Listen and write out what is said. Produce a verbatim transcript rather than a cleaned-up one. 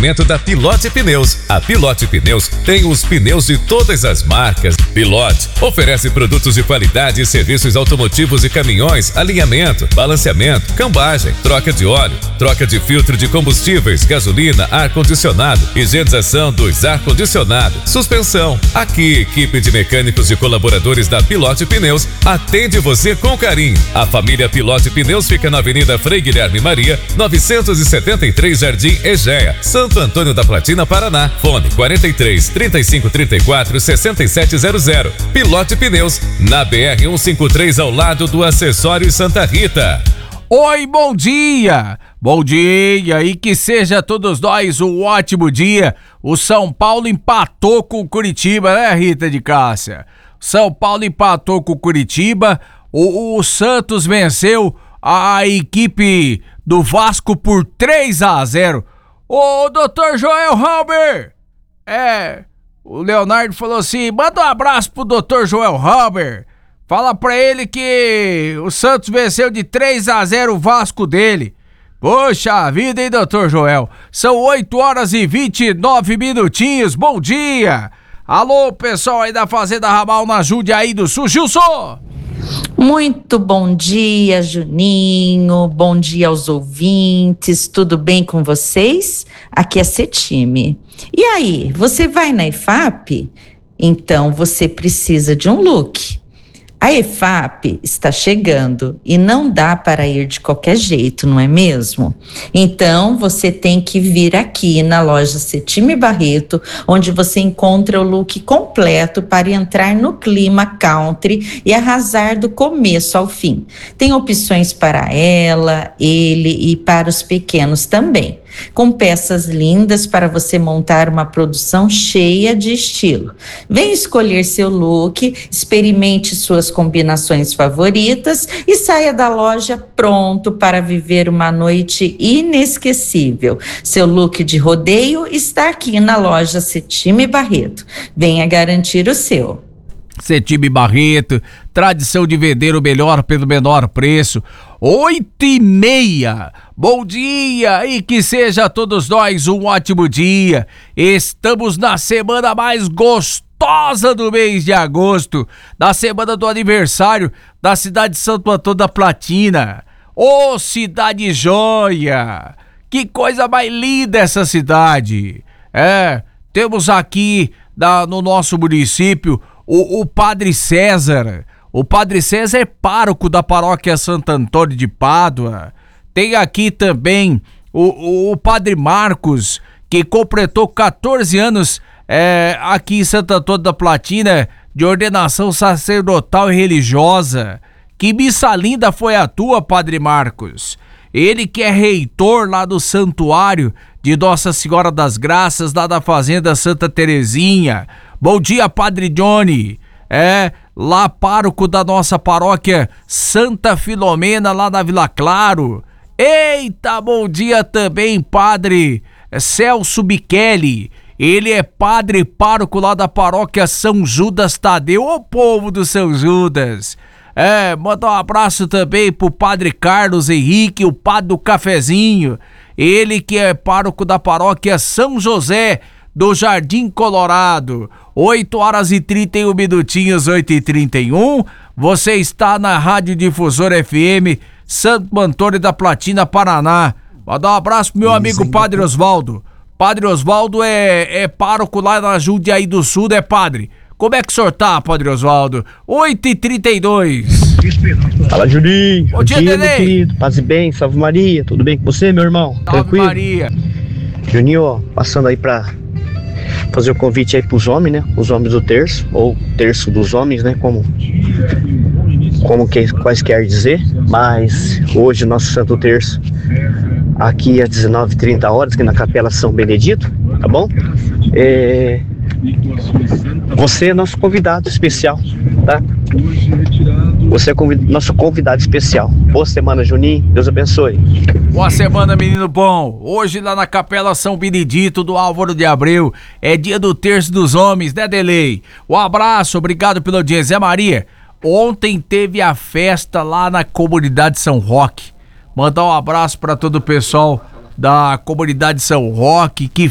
oferecimento da Pilote Pneus. A Pilote Pneus tem os pneus de todas as marcas. Pilote oferece produtos de qualidade e serviços automotivos e caminhões, alinhamento, balanceamento, cambagem, troca de óleo, troca de filtro de combustíveis, gasolina, ar-condicionado, higienização dos ar-condicionados, suspensão. Aqui, equipe de mecânicos e colaboradores da Pilote Pneus atende você com carinho. A família Pilote Pneus fica na Avenida Frei Guilherme Maria, novecentos e setenta e três, Jardim Egéia, Santo Antônio da Platina, Paraná. Fone quarenta e três, trinta e cinco, trinta e quatro, sessenta e sete zero zero. Pilote Pneus, na B R cento e cinquenta e três, ao lado do Acessório Santa Rita. Oi, bom dia! Bom dia e que seja todos nós um ótimo dia. O São Paulo empatou com o Curitiba, né, Rita de Cássia? São Paulo empatou com o Curitiba, o, o Santos venceu a equipe do Vasco por três a zero. Ô, doutor Joel Halber, é, o Leonardo falou assim, manda um abraço pro doutor Joel Halber, fala pra ele que o Santos venceu de três a zero o Vasco dele. Poxa vida, hein, doutor Joel? São oito horas e vinte e nove minutinhos, bom dia! Alô, pessoal aí da Fazenda Ramal na Jundiaí do Sul, Gilson! Muito bom dia, Juninho, bom dia aos ouvintes, tudo bem com vocês? Aqui é Cetime. E aí, você vai na E F A P? Então você precisa de um look. A E F A P está chegando e não dá para ir de qualquer jeito, não é mesmo? Então você tem que vir aqui na loja Cetime Barreto, onde você encontra o look completo para entrar no clima country e arrasar do começo ao fim. Tem opções para ela, ele e para os pequenos também, com peças lindas para você montar uma produção cheia de estilo. Vem escolher seu look, experimente suas combinações favoritas e saia da loja pronto para viver uma noite inesquecível. Seu look de rodeio está aqui na loja Cetime Barreto. Venha garantir o seu. Cetime Barreto, tradição de vender o melhor pelo menor preço. Oito e meia, bom dia e que seja a todos nós um ótimo dia. Estamos na semana mais gostosa do mês de agosto, na semana do aniversário da cidade de Santo Antônio da Platina. Ô, cidade joia, que coisa mais linda essa cidade. É, temos aqui na, no nosso município O, o Padre César, o Padre César é pároco da paróquia Santo Antônio de Pádua. Tem aqui também o, o, o Padre Marcos, que completou quatorze anos é, aqui em Santo Antônio da Platina, de ordenação sacerdotal e religiosa. Que missa linda foi a tua, Padre Marcos? Ele que é reitor lá do santuário de Nossa Senhora das Graças, lá da Fazenda Santa Terezinha. Bom dia, Padre Johnny, é, lá pároco da nossa paróquia Santa Filomena, lá na Vila Claro. Eita, bom dia também, Padre Celso Michele, ele é padre pároco lá da paróquia São Judas Tadeu, ô povo do São Judas. É, manda um abraço também pro Padre Carlos Henrique, o Padre do Cafezinho, ele que é pároco da paróquia São José do Jardim Colorado. Oito horas e trinta e um minutinhos, oito e trinta e um. Você está na Rádio Difusor F M Santo Antônio da Platina, Paraná. Vou dar um abraço pro meu amigo Padre Osvaldo. Padre Osvaldo é, é pároco lá na Jundiaí do Sul, né, padre? Como é que o senhor tá, Padre Osvaldo? oito e trinta e dois. Fala, Julinho. Bom dia, meu Nenê. querido. Paz e bem, salve Maria. Tudo bem com você, meu irmão? Salve Tranquilo? Maria. Juninho, ó, passando aí pra fazer o convite aí pros homens, né? Os homens do terço, ou terço dos homens, né? Como, como que, quais quer dizer. Mas hoje, nosso Santo Terço, aqui às dezenove e trinta horas, aqui na Capela São Benedito, tá bom? É... Você é nosso convidado especial, tá? Você é convid... nosso convidado especial. Boa semana, Juninho. Deus abençoe. Boa semana, menino bom. Hoje lá na Capela São Benedito do Álvaro de Abreu é dia do Terço dos Homens, né, Delei? Um abraço, obrigado pela audiência. Zé Maria, ontem teve a festa lá na comunidade São Roque. Mandar um abraço para todo o pessoal da comunidade São Roque. Que